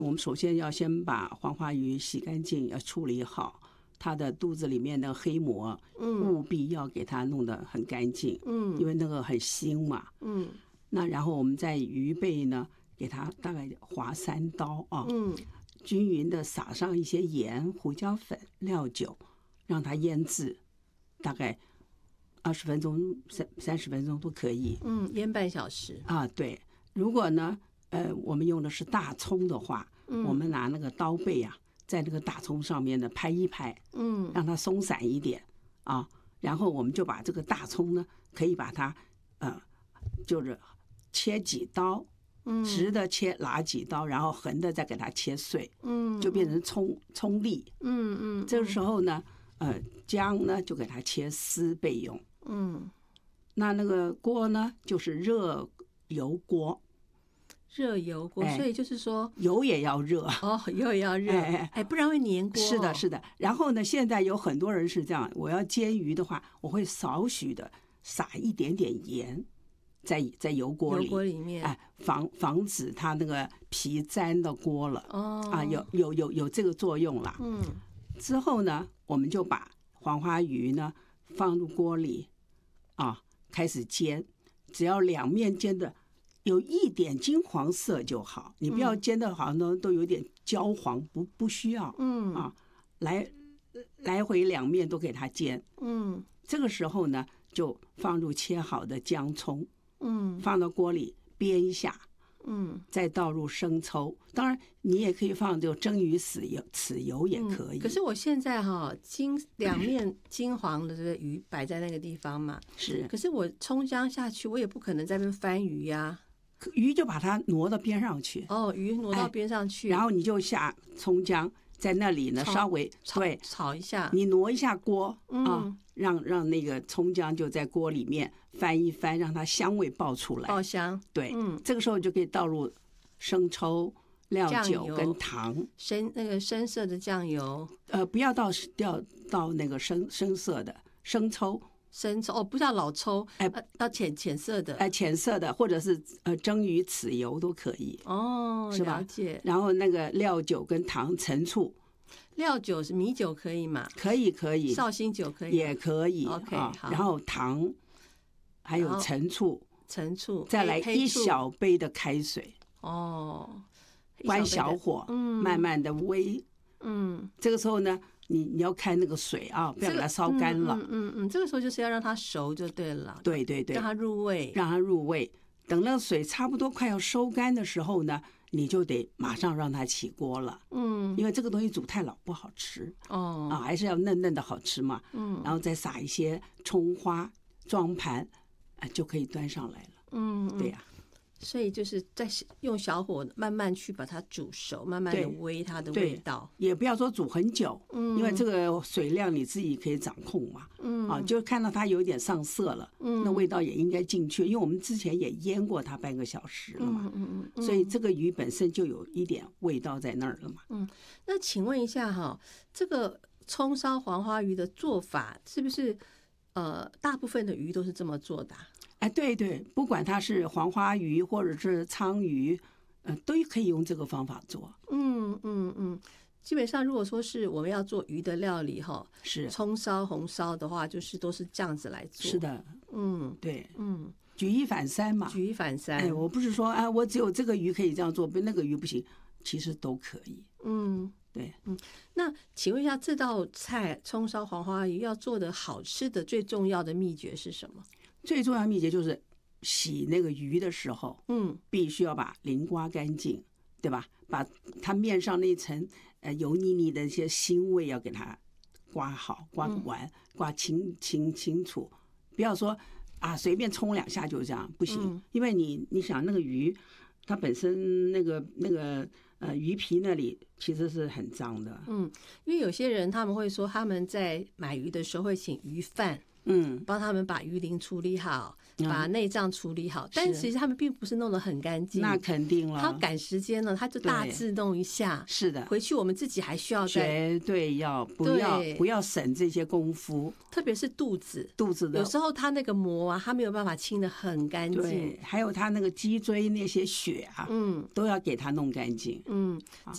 我们首先要先把黄花鱼洗干净，要处理好它的肚子里面的黑膜，务必要给它弄得很干净，因为那个很腥嘛，那然后我们在鱼背呢，给它大概划3刀啊，均匀的撒上一些盐、胡椒粉、料酒，让它腌制，大概20分钟、30分钟都可以。 腌半小时啊，对。如果呢，我们用的是大葱的话，我们拿那个刀背啊，在那个大葱上面呢拍一拍，让它松散一点啊，然后我们就把这个大葱呢，可以把它就是切几刀。直的切拿几刀，然后横的再给它切碎，就变成葱粒。这个时候呢，姜呢就给它切丝备用。那个锅呢就是热油锅。 热油锅，所以就是说油也要热油也要热，不然会粘锅。 是的，是的。然后呢，现在有很多人是这样，我要煎鱼的话，我会少许的撒一点点盐。在油锅里面， 防止它那个皮粘到锅了。有这个作用啦。之后呢，我们就把黄花鱼呢放入锅里开始煎，只要两面煎的有一点金黄色就好，你不要煎的好像都有点焦黄，不需要。来回两面都给它煎。这个时候呢，就放入切好的姜葱。放到锅里煸一下，再倒入生抽，当然你也可以放就蒸鱼豉油也可以。 可是我现在两面金黄的这个鱼摆在那个地方嘛， 是。 可是我葱姜下去，我也不可能在那边翻鱼呀。 鱼就把它挪到边上去。 鱼挪到边上去， 然后你就下葱姜，在那里呢稍微炒一下， 你挪一下锅让那个葱姜就在锅里面翻一翻，让它香味爆出来， 爆香。 对，这个时候就可以倒入生抽、料酒跟糖， 那个深色的酱油， 不要到那个深色的生抽， 不叫老抽，到浅色的， 浅色的，或者是蒸鱼豉油都可以。是吧？ 了解。 然后那个料酒跟糖、陈醋。 料酒是米酒可以吗？ 可以， 绍兴酒可以， 也可以。 OK， 好。 然后糖，还有陈醋，再来1小杯的开水。关小火，慢慢的煨。这个时候呢，你要看那个水啊，不要给它烧干了。 这个时候就是要让它熟就对了。 对对对， 让它入味。 等那个水差不多快要收干的时候呢，你就得马上让它起锅了。因为这个东西煮太老不好吃。还是要嫩嫩的好吃嘛。然后再撒一些葱花装盘，就可以端上来了。对呀。 所以就是在用小火慢慢去把它煮熟，慢慢的煨它的味道， 也不要说煮很久，因为这个水量你自己可以掌控嘛。就看到它有点上色了，那味道也应该进去，因为我们之前也腌过它半个小时了嘛。所以这个鱼本身就有一点味道在那儿了嘛。 那请问一下这个葱烧黄花鱼的做法是不是大部分的鱼都是这么做的？ 对对，不管它是黄花鱼或者是鲳鱼，都可以用这个方法做。 基本上如果说是我们要做鱼的料理是葱烧红烧的话，就是都是这样子来做。 是的。对。举一反三嘛。 举一反三。 我不是说我只有这个鱼可以这样做，那个鱼不行，其实都可以。对。 那请问一下，这道菜葱烧黄花鱼要做的好吃的最重要的秘诀是什么？ 最重要的秘诀就是洗那个鱼的时候，必须要把鳞刮干净，对吧？把它面上那层油腻腻的一些腥味要给它刮好、刮完、刮清楚，不要说随便冲2下就这样，不行。因为你想那个鱼，它本身那个鱼皮那里其实是很脏的。 因为有些人他们会说他们在买鱼的时候会请鱼贩。帮他们把鱼鳞处理好，把内脏处理好，但其实他们并不是弄得很干净。 那肯定了， 他赶时间了，他就大致弄一下。 是的， 回去我们自己还需要绝对不要省这些功夫， 特别是肚子的，有时候他那个膜他没有办法清得很干净。 对，还有他那个脊椎那些血都要给他弄干净。